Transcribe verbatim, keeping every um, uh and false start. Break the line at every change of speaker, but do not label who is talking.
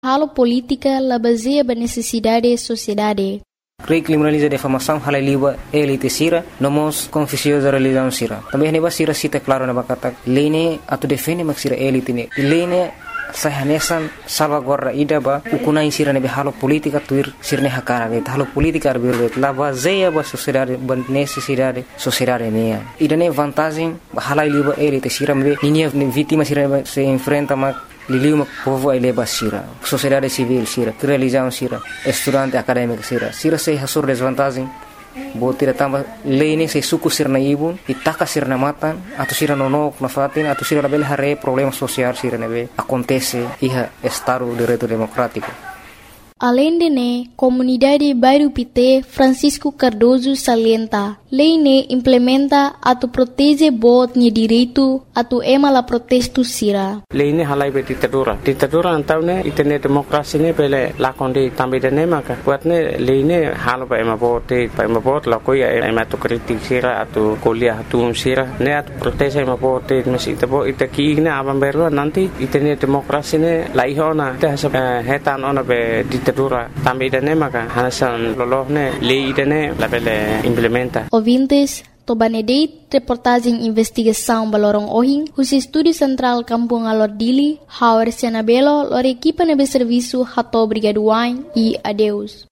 Halo política la baseia ba necessidade sociedade.
Rei criminaliza defamação halai liba elite sira nomos confissio da religião sira. Também neba sira cita claro na bakata lene atu defende mak sira elite ne. Lene sahanesan salvaguarda ida ba ukuna sira nebe halo politika tuir sirne hakara be halo politika arbir la baseia ba sociedade ba necessidade sociedade ne. Ida ne vantagem halai liba elite sira me ninia vítima sira se enfrenta mak liliu povo ai leba sira sociedade civil sira religião sira estudante acadêmico sira sira sei hasur desvantagem botira tamba lene sei suku sirna ibun itaka sirna matan atau sira nonok na fatin atau sira label hare problema social sira nebe acontece iha estado direito democrático.
Além de ne, comunidade bairro Pité Francisco Cardoso salienta, lei ne implementa atu protege bot ni direito atu ema la protesto sira.
Lei ne halai be ditadura. Ditadura antau ne itene demokrasi ne pele lakon di tambi de ne maka. Buat ne lei ne halo pa ema bot pa ema bot la ko ya ema tu kritik sira atu kuliah atu sira ne atu protege ema bot mesi tabo itaki ne abang beru nanti itene demokrasi ne laihona te hetan ona be ditadura tambi de ne maka hanasan lolohne lei de ne la pele implementa.
Ouvintes, Tobanedeit, reportagem investigação Balorong Ohing, os Estúdio Central Kampung Alor Dili, Hauer Senabelo, lor equipa nebe serviço Hato Brigaduain e adeus.